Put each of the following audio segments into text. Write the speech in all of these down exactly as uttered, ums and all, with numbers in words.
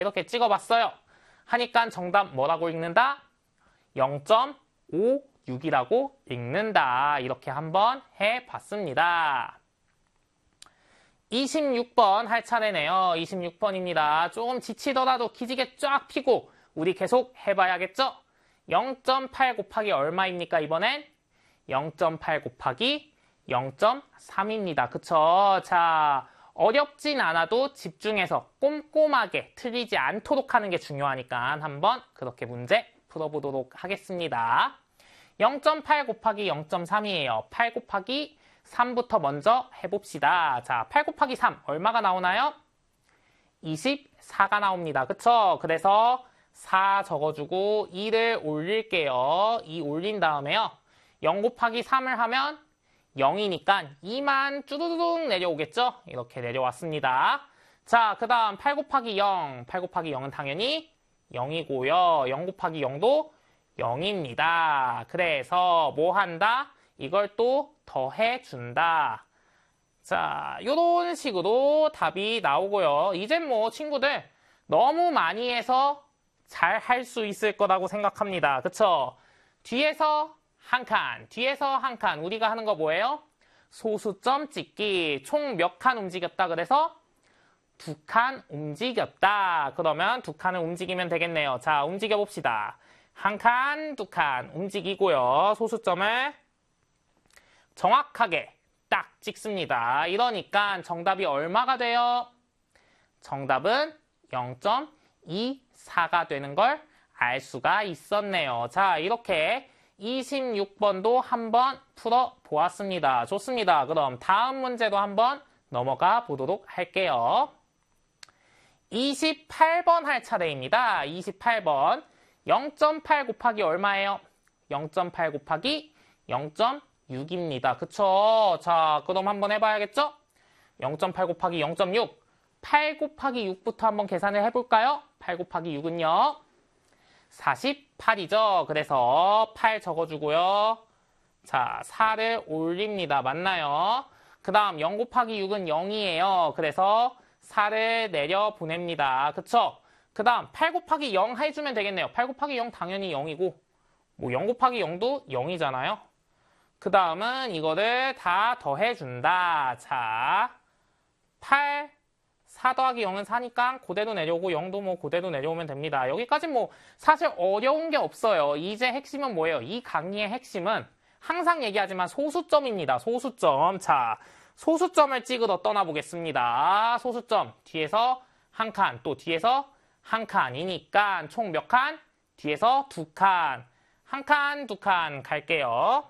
이렇게 찍어봤어요. 하니까 정답 뭐라고 읽는다? 영 점 오육이라고 읽는다. 이렇게 한번 해봤습니다. 이십육 번 할 차례네요. 이십육 번입니다. 조금 지치더라도 기지개 쫙 펴고 우리 계속 해봐야겠죠? 영 점 팔 곱하기 얼마입니까? 이번엔 영 점 팔 곱하기 영 점 삼입니다. 그쵸? 자, 어렵진 않아도 집중해서 꼼꼼하게 틀리지 않도록 하는 게 중요하니까 한번 그렇게 문제 풀어보도록 하겠습니다. 영 점 팔 곱하기 영 점 삼이에요. 팔 곱하기 삼부터 먼저 해봅시다. 자, 팔 곱하기 삼 얼마가 나오나요? 이십사가 나옵니다. 그쵸? 그래서 사 적어주고 이를 올릴게요. 이 올린 다음에요. 영 곱하기 삼을 하면 영이니까 이만 쭈두둑 내려오겠죠? 이렇게 내려왔습니다. 자, 그 다음 팔 곱하기 영. 팔 곱하기 영은 당연히 영이고요. 영 곱하기 영도 영입니다. 그래서 뭐 한다? 이걸 또 더해준다. 자, 이런 식으로 답이 나오고요. 이젠 뭐 친구들 너무 많이 해서 잘 할 수 있을 거라고 생각합니다. 그쵸? 뒤에서 한 칸, 뒤에서 한 칸. 우리가 하는 거 뭐예요? 소수점 찍기. 총 몇 칸 움직였다 그래서 두 칸 움직였다. 그러면 두 칸을 움직이면 되겠네요. 자, 움직여 봅시다. 한 칸, 두 칸 움직이고요. 소수점을 정확하게 딱 찍습니다. 이러니까 정답이 얼마가 돼요? 정답은 영 점 이사가 되는 걸 알 수가 있었네요. 자, 이렇게 이십육 번도 한번 풀어보았습니다. 좋습니다. 그럼 다음 문제도 한번 넘어가 보도록 할게요. 이십팔 번 할 차례입니다. 이십팔 번 영 점 팔 곱하기 얼마예요? 영 점 팔 곱하기 영 점 육입니다. 그쵸? 자, 그럼 한번 해봐야겠죠? 영 점 팔 곱하기 영 점 육. 팔 곱하기 육부터 한번 계산을 해볼까요? 팔 곱하기 육은요. 사십팔이죠. 그래서 팔 적어주고요. 자, 사를 올립니다. 맞나요? 그 다음 영 곱하기 육은 영이에요. 그래서 사를 내려 보냅니다. 그쵸? 그 다음 팔 곱하기 영 해주면 되겠네요. 팔 곱하기 영 당연히 영이고 뭐 영 곱하기 영도 영이잖아요. 그 다음은 이거를 다 더해준다. 자, 팔, 사 더하기 영은 사니까 그대로 내려오고 영도 뭐 그대로 내려오면 됩니다. 여기까지 뭐 사실 어려운 게 없어요. 이제 핵심은 뭐예요? 이 강의의 핵심은 항상 얘기하지만 소수점입니다. 소수점. 자, 소수점을 찍으러 떠나보겠습니다. 소수점. 뒤에서 한 칸, 또 뒤에서 한 칸이니까 총 몇 칸? 뒤에서 두 칸. 한 칸, 두 칸 갈게요.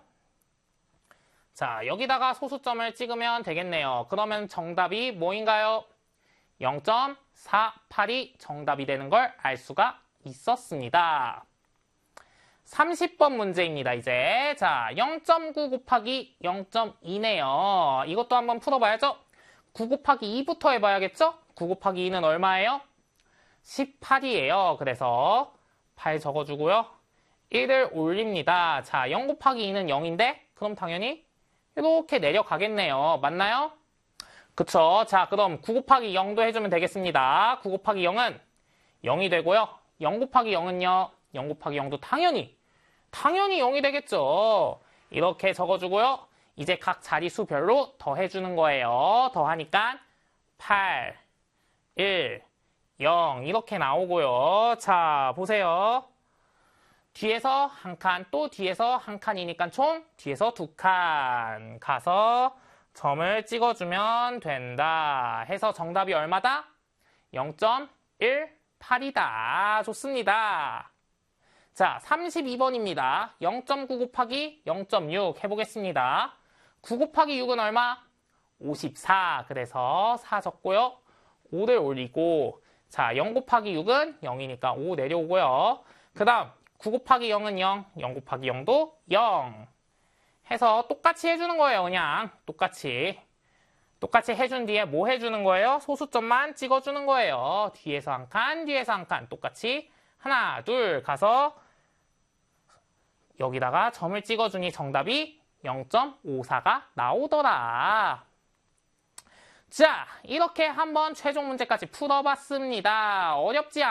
자, 여기다가 소수점을 찍으면 되겠네요. 그러면 정답이 뭐인가요? 영 점 사팔이 정답이 되는 걸 알 수가 있었습니다. 삼십 번 문제입니다, 이제. 자, 영 점 구 곱하기 영 점 이네요. 이것도 한번 풀어봐야죠. 구 곱하기 이부터 해봐야겠죠? 구 곱하기 이는 얼마예요? 십팔이에요. 그래서 팔 적어주고요. 일을 올립니다. 자, 영 곱하기 이는 영인데 그럼 당연히 이렇게 내려가겠네요. 맞나요? 그쵸? 자, 그럼 구 곱하기 영도 해주면 되겠습니다. 구 곱하기 영은 영이 되고요. 영 곱하기 영은요. 영 곱하기 영도 당연히 당연히 영이 되겠죠. 이렇게 적어주고요. 이제 각 자리수별로 더해주는 거예요. 더하니까 팔, 일, 영 이렇게 나오고요. 자, 보세요. 뒤에서 한 칸, 또 뒤에서 한 칸이니까 총 뒤에서 두 칸 가서 점을 찍어주면 된다. 해서 정답이 얼마다? 영 점 일팔이다. 좋습니다. 자, 삼십이 번입니다. 영 점 구 곱하기 영 점 육 해보겠습니다. 구 곱하기 육은 얼마? 오십사. 그래서 사 적고요. 오를 올리고 자, 영 곱하기 육은 영이니까 오 내려오고요. 그 다음 구 곱하기 영은 영, 영 곱하기 영도 영 해서 똑같이 해주는 거예요. 그냥 똑같이 똑같이 해준 뒤에 뭐 해주는 거예요? 소수점만 찍어주는 거예요. 뒤에서 한 칸, 뒤에서 한 칸 똑같이 하나, 둘 가서 여기다가 점을 찍어주니 정답이 영 점 오사가 나오더라. 자, 이렇게 한번 최종 문제까지 풀어봤습니다. 어렵지